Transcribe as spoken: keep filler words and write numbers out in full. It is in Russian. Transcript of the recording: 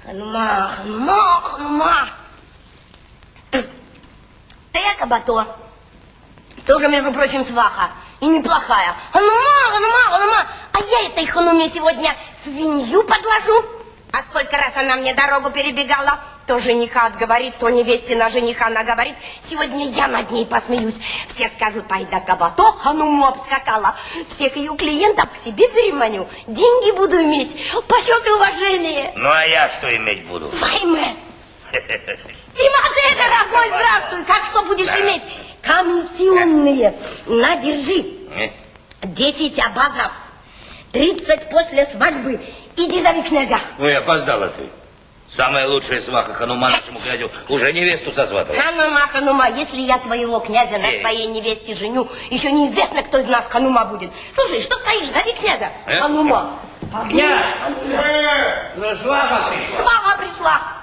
Ханума, Ханума, Ханума. Ты я Кабато. Тоже, между прочим, сваха. И неплохая. Ханума, Ханума, Ханума. А я этой Хануме сегодня свинью подложу. А сколько раз она мне дорогу перебегала. То жениха отговорит, то невесте на жениха она говорит. Сегодня я над ней посмеюсь. Все скажут, ай да Кабато Хануму обскакала. Всех ее клиентов к себе переманю. Деньги буду иметь, почет и уважение. Ну а я что иметь буду? Вайме. Тимофей, дорогой, здравствуй. Как что будешь да. иметь? Комиссионные. На, держи. Десять абазов. Тридцать после свадьбы. Иди зови князя. Ой, опоздала ты. Самая лучшая сваха Ханума нашему князю уже невесту созватывает. Ханума, Ханума, если я твоего князя на своей невесте женю, еще неизвестно, кто из нас Ханума будет. Слушай, что стоишь, зови князя. Э? Ханума. Князь! Ну, сваха пришла. Сваха пришла.